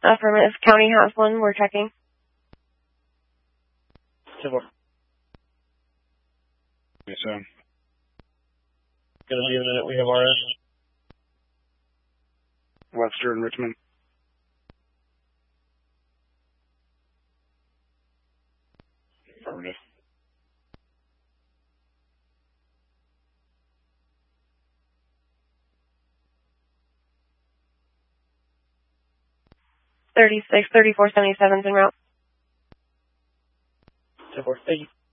Affirmative. County has one. We're checking. 2-4. Yes, sir. Gonna leave it in it. We have RS. Webster and Richmond. Affirmative. $36,3477's en route. 2-4. Thank you.